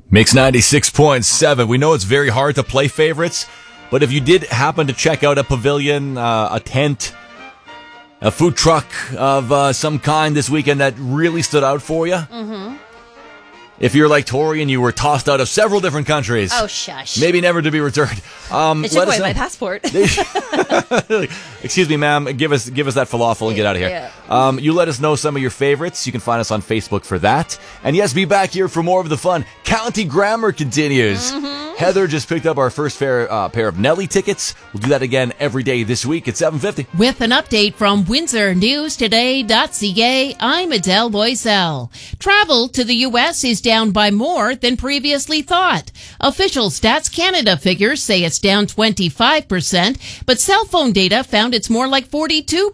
Mix 96.7. We know it's very hard to play favorites, but if you did happen to check out a pavilion, a tent, a food truck of some kind this weekend that really stood out for you, if you're like Tori and you were tossed out of several different countries, oh shush, maybe never to be returned. They took away my passport. Excuse me, ma'am. Give us that falafel and get out of here. Yeah. You let us know some of your favorites. You can find us on Facebook for that. And yes, be back here for more of the fun. County Grammar continues. Heather just picked up our first pair of Nelly tickets. We'll do that again every day this week at 7:50. With an update from WindsorNewsToday.ca, I'm Adele Loisel. Travel to the U.S. is down by more than previously thought. Official Stats Canada figures say it's down 25%, but cell phone data found it's more like 42%.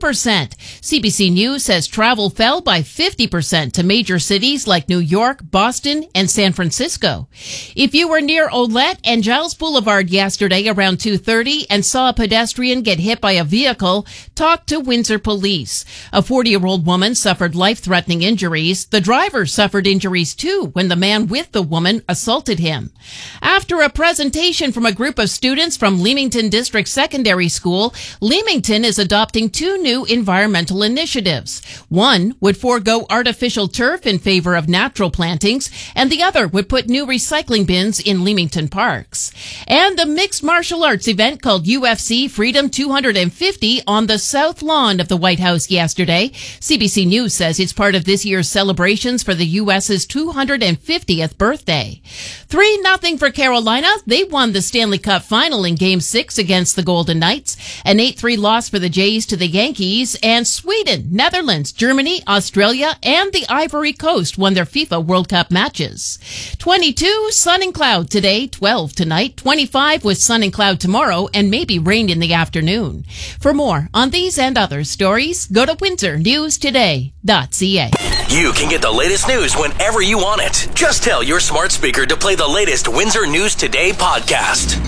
CBC News says travel fell by 50% to major cities like New York, Boston, and San Francisco. If you were near Olette and Giles Boulevard yesterday around 2:30 and saw a pedestrian get hit by a vehicle, talk to Windsor Police. A 40-year-old woman suffered life-threatening injuries. The driver suffered injuries too when the man with the woman assaulted him. After a presentation from a group of students from Leamington District Secondary School, Leamington is adopting two new environmental initiatives. One would forego artificial turf in favor of natural plantings, and the other would put new recycling bins in Leamington parks. And a mixed martial arts event called UFC Freedom 250 on the south lawn of the White House yesterday. CBC News says it's part of this year's celebrations for the U.S.'s 250th birthday. 3-0 for Carolina. They won the Stanley Cup final in Game 6 against the Golden Knights. An 8-3 loss for the Jays to the Yankees. And Sweden, Netherlands, Germany, Australia, and the Ivory Coast won their FIFA World Cup matches. 22, sun and cloud today, 12 tonight, 25 with sun and cloud tomorrow, and maybe rain in the afternoon. For more on these and other stories, go to WindsorNewsToday.ca. You can get the latest news whenever you want it. Just tell your smart speaker to play the latest Windsor News Today podcast.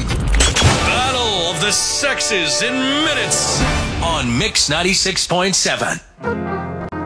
Battle of the Sexes in minutes on Mix 96.7.